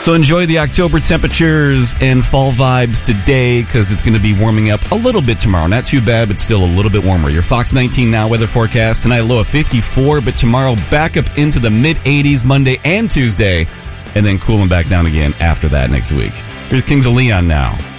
So enjoy the October temperatures and fall vibes today because it's going to be warming up a little bit tomorrow. Not too bad, but still a little bit warmer. Your Fox 19 Now weather forecast. Tonight, low of 54, but tomorrow back up into the mid-80s Monday and Tuesday, and then cooling back down again after that next week. Here's Kings of Leon now.